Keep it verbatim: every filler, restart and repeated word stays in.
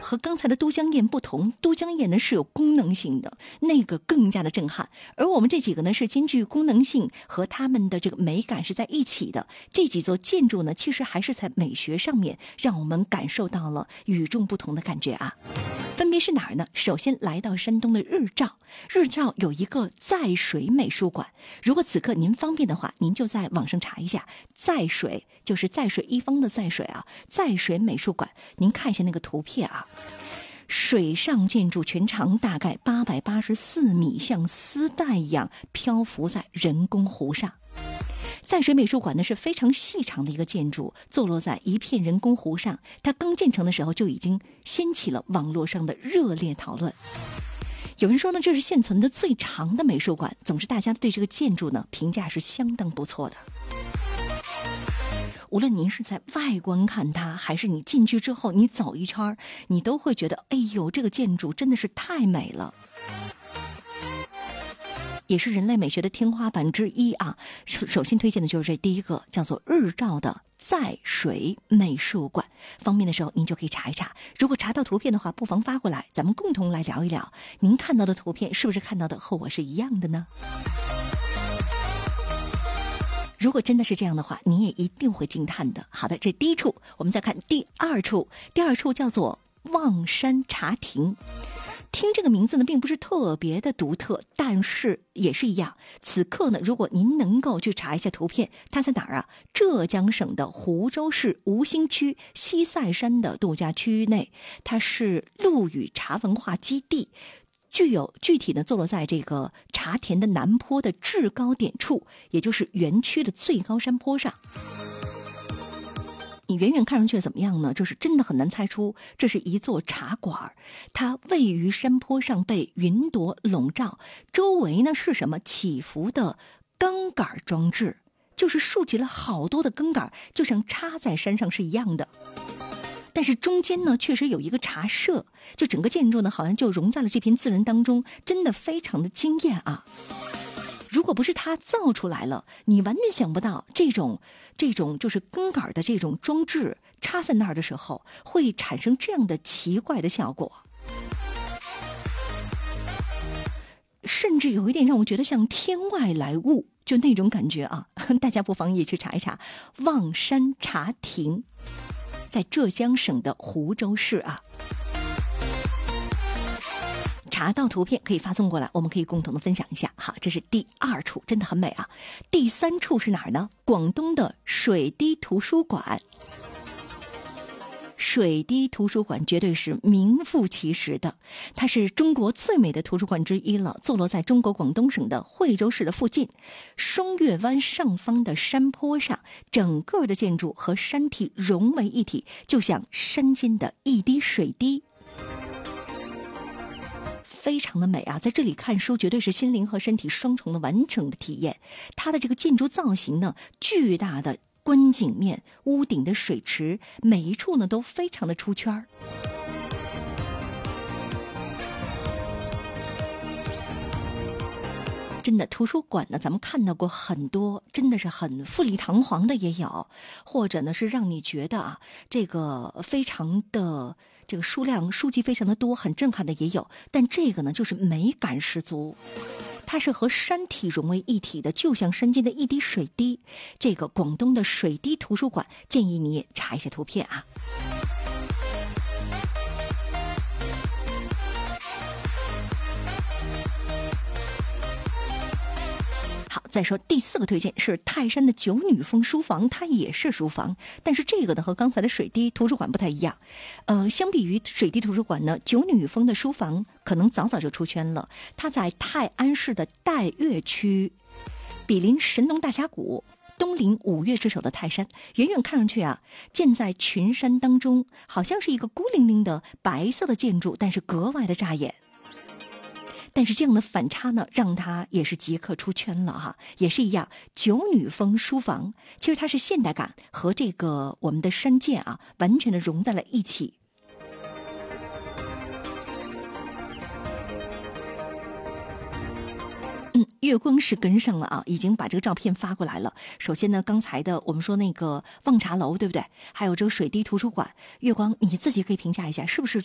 和刚才的都江堰不同，都江堰呢是有功能性的，那个更加的震撼。而我们这几个呢是兼具功能性和他们的这个美感是在一起的。这几座建筑呢，其实还是在美学上面让我们感受到了与众不同的感觉啊。分别是哪儿呢？首先来到山东的日照，日照有一个在水美术馆。如果此刻您方便的话，您就在网上查一下，在水就是在水一方的在水啊，在水美术馆，您看一下那个图片啊。水上建筑全长大概八百八十四米，像丝带一样漂浮在人工湖上。在水美术馆呢是非常细长的一个建筑，坐落在一片人工湖上。它刚建成的时候就已经掀起了网络上的热烈讨论。有人说呢，这是现存的最长的美术馆。总之，大家对这个建筑呢评价是相当不错的。无论您是在外观看它，还是你进去之后你走一圈，你都会觉得，哎呦，这个建筑真的是太美了。也是人类美学的天花板之一啊！首首先推荐的就是这第一个，叫做日照的在水美术馆。方便的时候您就可以查一查，如果查到图片的话，不妨发过来，咱们共同来聊一聊，您看到的图片是不是看到的和我是一样的呢？如果真的是这样的话，你也一定会惊叹的。好的，这第一处，我们再看第二处。第二处叫做望山茶亭。听这个名字呢，并不是特别的独特，但是也是一样。此刻呢，如果您能够去查一下图片，它在哪儿啊？浙江省的湖州市吴兴区西塞山的度假区域内，它是陆羽茶文化基地。具有具体的坐落在这个茶田的南坡的制高点处，也就是园区的最高山坡上。你远远看上去怎么样呢？就是真的很难猜出这是一座茶馆，它位于山坡上，被云朵笼罩，周围呢是什么起伏的钢杆装置，就是竖起了好多的钢杆，就像插在山上是一样的。但是中间呢确实有一个茶社，就整个建筑呢好像就融在了这片自然当中，真的非常的惊艳啊。如果不是它造出来了，你完全想不到这种这种就是根杆的这种装置插在那儿的时候会产生这样的奇怪的效果，甚至有一点让我觉得像天外来物，就那种感觉啊。大家不妨也去查一查望山茶亭，在浙江省的湖州市啊。查到图片可以发送过来，我们可以共同的分享一下。好，这是第二处，真的很美啊。第三处是哪儿呢？广东的水滴图书馆。水滴图书馆绝对是名副其实的，它是中国最美的图书馆之一了，坐落在中国广东省的惠州市的附近，双月湾上方的山坡上，整个的建筑和山体融为一体，就像山间的一滴水滴。非常的美啊，在这里看书绝对是心灵和身体双重的完整的体验。它的这个建筑造型呢，巨大的观景面，屋顶的水池，每一处呢都非常的出圈儿。真的，图书馆呢，咱们看到过很多，真的是很富丽堂皇的也有，或者呢是让你觉得啊，这个非常的这个数量书籍非常的多，很震撼的也有。但这个呢，就是美感十足，它是和山体融为一体的，就像山间的一滴水滴。这个广东的水滴图书馆，建议你也查一下图片啊。再说第四个推荐是泰山的九女峰书房，它也是书房，但是这个呢和刚才的水滴图书馆不太一样。呃，相比于水滴图书馆呢，九女峰的书房可能早早就出圈了。它在泰安市的岱岳区，比邻神农大峡谷，东临五岳之首的泰山，远远看上去啊，建在群山当中，好像是一个孤零零的白色的建筑，但是格外的扎眼。但是这样的反差呢，让它也是即刻出圈了哈，也是一样。九女峰书房，其实它是现代感和这个我们的山涧啊，完全的融在了一起。嗯，月光是跟上了啊，已经把这个照片发过来了。首先呢，刚才的我们说那个望茶楼，对不对？还有这个水滴图书馆，月光你自己可以评价一下，是不是